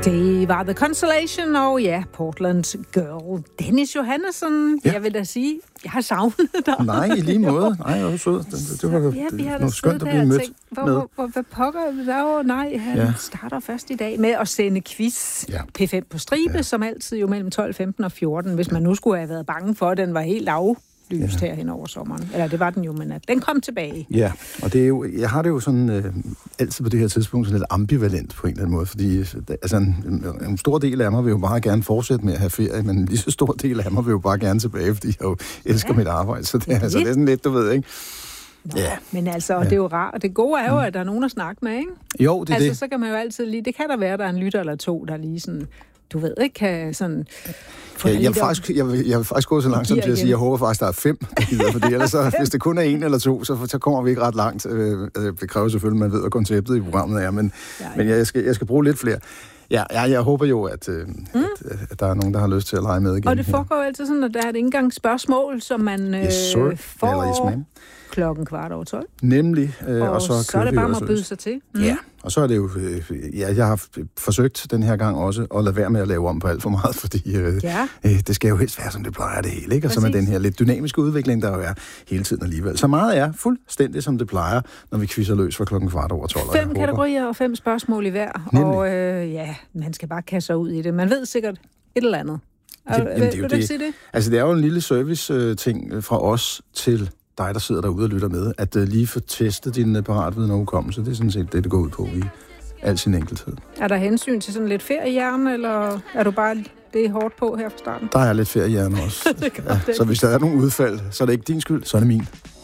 Det var The Constellation, og ja, Portland Girl. Dennis Johannesson, ja. Jeg vil da sige, jeg har savnet dig. Nej, i lige måde. Nej, jeg var sød. Det var noget skønt at blive mødt med. Hvad pokker der? Nej, han starter først i dag med at sende quiz P5 på stribe, som altid jo mellem 12, 15 og 14, hvis man nu skulle have været bange for, at den var helt aflyst her hen over sommeren. Eller det var den jo, men at den kom tilbage. Ja, og det er jo, jeg har det jo sådan altid på det her tidspunkt sådan lidt ambivalent på en eller anden måde, fordi altså, en stor del af mig vil jo bare gerne fortsætte med at have ferie, men en lige så stor del af mig vil jo bare gerne tilbage, fordi jeg jo elsker mit arbejde, så det, altså, det er sådan lidt, du ved, ikke? Nå, men altså, det er jo rart. Og det gode er jo, at der er nogen at snakke med, ikke? Jo, det er altså, så kan man jo altid lige... Det kan der være, der er en lytter eller to, der lige sådan... Du ved ikke, kan sådan... Jeg vil faktisk gå så langsomt til at sige, at jeg håber faktisk, der er 5, der gider, fordi ellers så, hvis det kun er 1 eller 2, så kommer vi ikke ret langt. Det kræver selvfølgelig, at man ved, hvad konceptet i programmet er, men jeg skal bruge lidt flere. Jeg håber jo, at der er nogen, der har lyst til at lege med igen. Og det foregår altid sådan, at der er et engangsspørgsmål, som man får klokken 12:15. Nemlig. Og så er det bare at byde sig til. Ja, og så er det jo... jeg har forsøgt den her gang også at lade være med at lave om på alt for meget, fordi det skal jo helst være, som det plejer det hele, ikke? Og så med den her lidt dynamiske udvikling, der jo er hele tiden alligevel. Så meget er fuldstændig, som det plejer, når vi quizzer løs fra klokken 12:15. 5 kategorier og 5 spørgsmål i hver. Nemlig. Og man skal bare kaste sig ud i det. Man ved sikkert et eller andet. Vil du ikke sige det? Altså, det er jo en lille service-ting fra os til dig, der sidder derude og lytter med, at lige få testet din paratviden og hukommelse. Det er sådan set det går ud på i al sin enkelthed. Er der hensyn til sådan lidt feriehjerne, eller er du bare det hårdt på her fra starten? Der er lidt feriehjerne også. Så hvis der er nogle udfald, så er det ikke din skyld, så er det min.